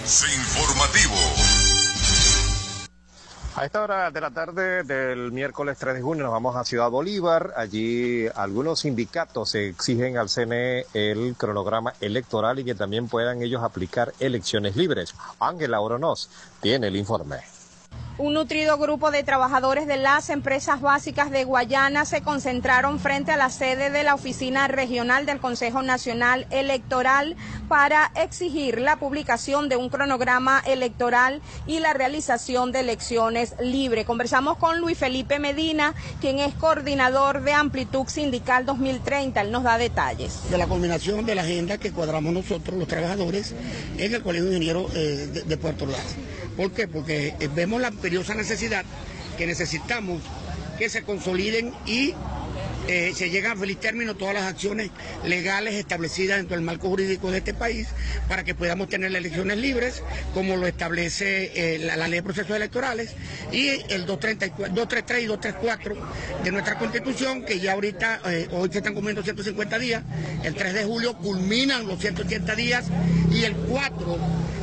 Avance Informativo. A esta hora de la tarde del miércoles 3 de junio nos vamos a Ciudad Bolívar. Allí algunos sindicatos exigen al CNE el cronograma electoral y que también puedan ellos aplicar elecciones libres. Ángela Oronoz tiene el informe. Un nutrido grupo de trabajadores de las empresas básicas de Guayana se concentraron frente a la sede de la Oficina Regional del Consejo Nacional Electoral para exigir la publicación de un cronograma electoral y la realización de elecciones libres. Conversamos con Luis Felipe Medina, quien es coordinador de Amplitud Sindical 2030. Él nos da detalles. De la culminación de la agenda que cuadramos nosotros, los trabajadores, en el Colegio de Ingenieros de Puerto Ordaz. ¿Por qué? Porque vemos la imperiosa necesidad que necesitamos que se consoliden y se lleguen a feliz término todas las acciones legales establecidas dentro del marco jurídico de este país para que podamos tener elecciones libres, como lo establece la Ley de Procesos Electorales y el 233 y 234 de nuestra Constitución, que ya ahorita, hoy se están cumpliendo 150 días, el 3 de julio culminan los 180 días y el 4...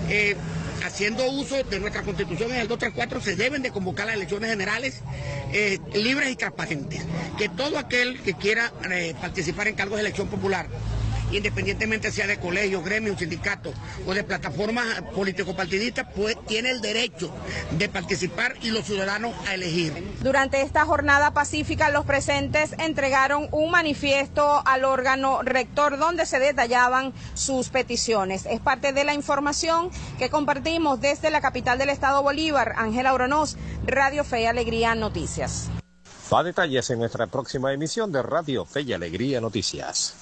haciendo uso de nuestra Constitución en el 234, se deben de convocar las elecciones generales libres y transparentes. Que todo aquel que quiera participar en cargos de elección popular, independientemente sea de colegios, gremios, sindicatos o de plataformas político-partidistas, pues tiene el derecho de participar y los ciudadanos a elegir. Durante esta jornada pacífica, los presentes entregaron un manifiesto al órgano rector donde se detallaban sus peticiones. Es parte de la información que compartimos desde la capital del estado Bolívar. Ángela Oronoz, Radio Fe y Alegría Noticias. Más detalles en nuestra próxima emisión de Radio Fe y Alegría Noticias.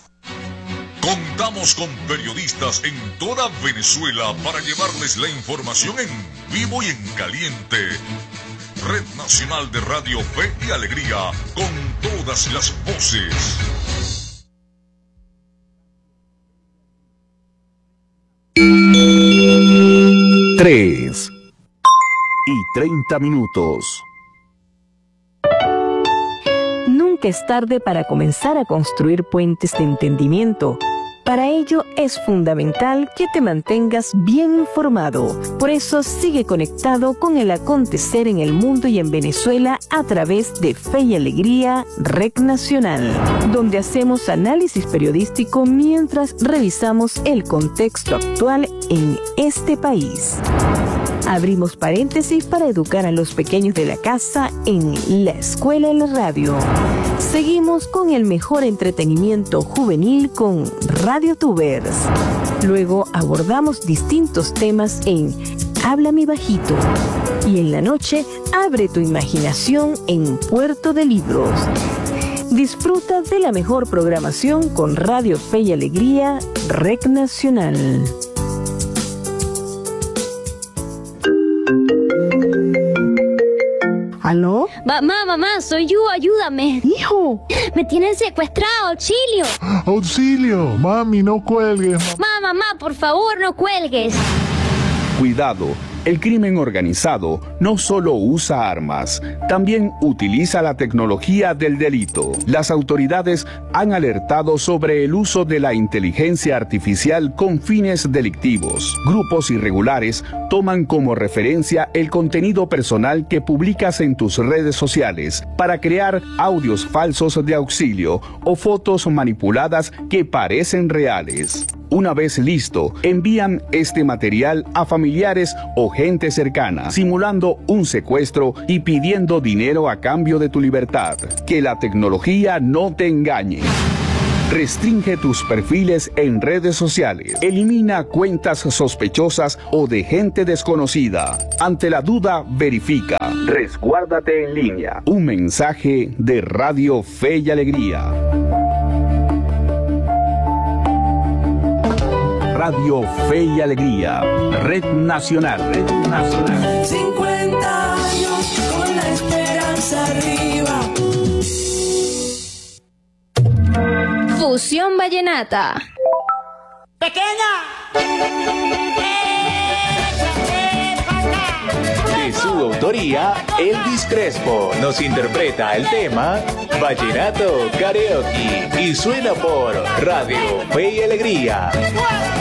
Contamos con periodistas en toda Venezuela para llevarles la información en vivo y en caliente. Red Nacional de Radio Fe y Alegría, con todas las voces. Tres y 30 minutos. Nunca es tarde para comenzar a construir puentes de entendimiento. Para ello es fundamental que te mantengas bien informado. Por eso sigue conectado con el acontecer en el mundo y en Venezuela a través de Fe y Alegría Red Nacional, donde hacemos análisis periodístico mientras revisamos el contexto actual en este país. Abrimos paréntesis para educar a los pequeños de la casa en La Escuela en la Radio. Seguimos con el mejor entretenimiento juvenil con Radio Tubers. Luego abordamos distintos temas en Háblame Bajito. Y en la noche, abre tu imaginación en Puerto de Libros. Disfruta de la mejor programación con Radio Fe y Alegría Red Nacional. ¿Aló? Mamá, soy yo, ayúdame. Hijo. Me tienen secuestrado, auxilio. Auxilio, mami, no cuelgues. Mamá, por favor, no cuelgues. Cuidado, el crimen organizado no solo usa armas, también utiliza la tecnología del delito. Las autoridades han alertado sobre el uso de la inteligencia artificial con fines delictivos. Grupos irregulares toman como referencia el contenido personal que publicas en tus redes sociales para crear audios falsos de auxilio o fotos manipuladas que parecen reales. Una vez listo, envían este material a familiares o gente cercana, simulando un secuestro y pidiendo dinero a cambio de tu libertad. Que la tecnología no te engañe. Restringe tus perfiles en redes sociales. Elimina cuentas sospechosas o de gente desconocida. Ante la duda, verifica. Resguárdate en línea. Un mensaje de Radio Fe y Alegría. Radio Fe y Alegría, Red Nacional, Red Nacional. 50 años con la esperanza arriba. Fusión Vallenata. De su autoría, Elvis Crespo nos interpreta el tema Vallenato Karaoke y suena por Radio Fe y Alegría.